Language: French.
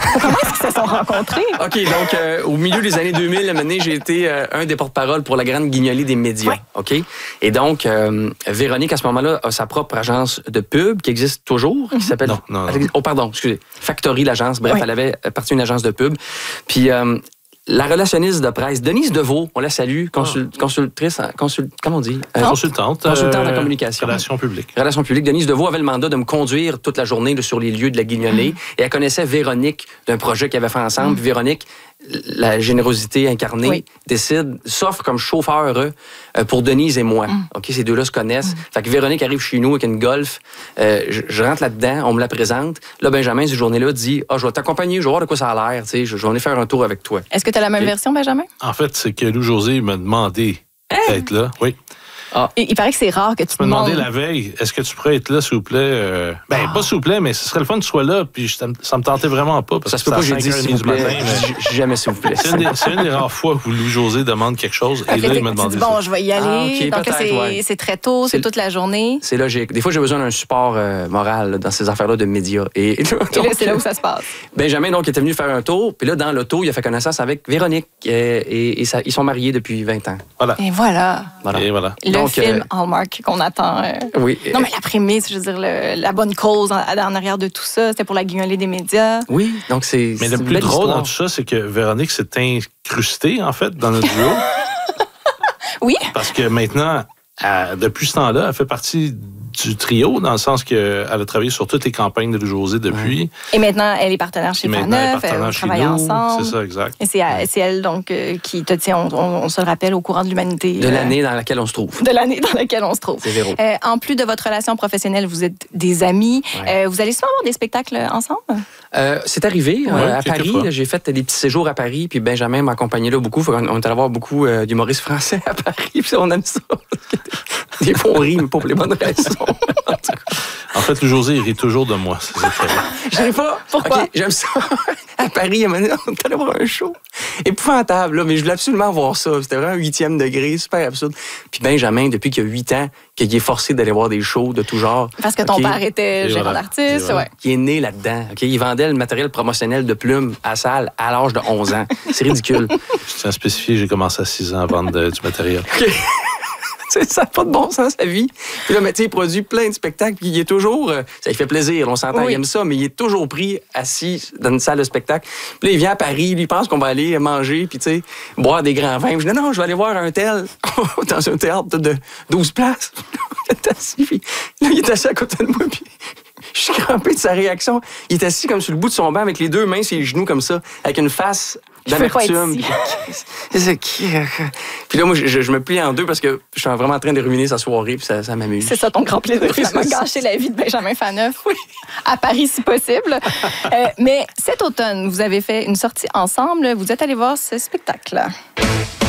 Comment est-ce qu'ils se sont rencontrés? OK, donc, au milieu des années 2000, à un moment donné, j'ai été un des porte-parole pour la grande guignolée des médias. Ouais. OK? Et donc, Véronique, à ce moment-là, a sa propre agence de pub qui existe toujours, qui s'appelle... Non. Oh, pardon, excusez. Factory, l'agence. Bref, Oui. elle avait parti une agence de pub. Puis... la relationniste de presse, Denise Deveau, on la salue, consultrice, comment on dit? Consultante en communication. Relations publiques. Relations publiques. Denise Deveau avait le mandat de me conduire toute la journée là, sur les lieux de la guignolée. Et elle connaissait Véronique d'un projet qu'ils avaient fait ensemble. Puis Véronique, la générosité incarnée, s'offre comme chauffeur pour Denise et moi. OK, ces deux-là se connaissent. Fait que Véronique arrive chez nous avec une Golf. Je rentre là-dedans, on me la présente. Là, Benjamin, cette journée-là, dit « je vais t'accompagner, je vais voir de quoi ça a l'air. Je vais aller faire un tour avec toi. » Est-ce que tu as la même version, Benjamin? En fait, c'est que Lou-José m'a demandé d'être là. Oui. Il paraît que c'est rare que tu Tu m'as demandé demandes... la veille, est-ce que tu pourrais être là, s'il vous plaît? Pas s'il vous plaît, mais ce serait le fun que tu sois là, puis ça me tentait vraiment pas. Parce Ça se que peut pas, c'est à j'ai dit 5h30 s'il vous du plaît. matin, mais J'ai jamais s'il vous plaît. c'est une des rares fois où Louis-José demande quelque chose, et là, il m'a demandé bon, ça. je vais y aller. Ah, OK, Donc, peut-être, c'est très tôt, c'est toute la journée. C'est logique. Des fois, j'ai besoin d'un support moral là, dans ces affaires-là de médias. Et Et là, c'est là où ça se passe. Benjamin, donc, était venu faire un tour. Puis là, dans l'auto, il a fait connaissance avec Véronique. Et ils sont mariés depuis 20 ans. Voilà. Et voilà. Et voilà. Le Donc, film Hallmark qu'on attend. Oui. Non, mais la prémisse, je veux dire, la bonne cause en arrière de tout ça, c'était pour la guignolée des médias. Oui, donc c'est. Mais le une plus belle drôle histoire. dans tout ça, c'est que Véronique s'est incrustée, en fait, dans notre duo. Oui. Parce que maintenant, depuis ce temps-là, elle fait partie du trio, dans le sens qu'elle a travaillé sur toutes les campagnes de Louis-José depuis. Et maintenant, elle est partenaire chez Et maintenant, elle est Faneuf, partenaire on chez travaille nous. ensemble. C'est ça, exact. Et c'est elle, donc, qui te tient, on se le rappelle, au courant de l'humanité. De l'année dans laquelle on se trouve. De l'année dans laquelle on se trouve. C'est Véro. En plus de votre relation professionnelle, vous êtes des amis. Ouais. Vous allez souvent avoir des spectacles ensemble? C'est arrivé à quelques Paris. fois. Là, j'ai fait des petits séjours à Paris, puis Benjamin m'a accompagné là beaucoup. On est allé voir beaucoup d'humoristes français à Paris, puis on aime ça. Des fois, on rit, mais pas pour les bonnes raisons. En fait, Louis-José, il rit toujours de moi. C'est très bien. J'aime pas. Pourquoi? OK, j'aime ça. À Paris, on est allé voir un show. Épouvantable, là, mais je voulais absolument voir ça. C'était vraiment un 8e degré, super absurde. Puis Benjamin, depuis qu'il a 8 ans, qu'il est forcé d'aller voir des shows de tout genre. Parce que ton OK? père était Et gérant voilà. d'artiste, Et voilà. ouais. Il est né là-dedans. OK? Il vendait le matériel promotionnel de plumes à salle à l'âge de 11 ans. C'est ridicule. Je tiens à spécifier, j'ai commencé à 6 ans à vendre du matériel. OK. Ça n'a pas de bon sens, sa vie. Puis là, mais tu sais, il produit plein de spectacles, puis il est toujours... ça lui fait plaisir, on s'entend, Oui. il aime ça, mais il est toujours pris assis dans une salle de spectacle. Puis là, il vient à Paris, lui, il pense qu'on va aller manger, puis tu sais, boire des grands vins. Puis je dis, non, je vais aller voir un tel dans un théâtre de 12 places. Il est assis, puis là, il est assis à côté de moi, puis... Je suis crampé de sa réaction. Il est assis comme sur le bout de son banc avec les deux mains sur les genoux comme ça, avec une face Je peux pas être d'amertume. Puis là, moi, je me plie en deux parce que je suis vraiment en train de ruminer sa soirée, puis ça m'amuse. C'est ça ton grand plaisir, Oui, finalement, c'est ça. gâcher la vie de Benjamin Faneuf. Oui. À Paris, si possible. Mais cet automne, vous avez fait une sortie ensemble. Vous êtes allés voir ce spectacle-là.